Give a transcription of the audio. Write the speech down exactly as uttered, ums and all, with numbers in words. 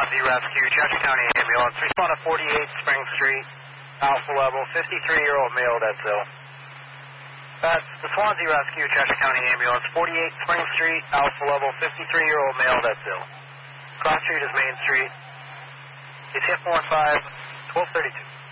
Swansea Rescue, Cheshire County Ambulance. Respond to forty-eight Spring Street, Alpha Level, fifty-three-year-old male dead still. That's the Swansea Rescue, Cheshire County Ambulance, forty-eight Spring Street, Alpha Level, fifty-three-year-old male dead still. Cross Street is Main Street. It's hit one five, twelve thirty-two.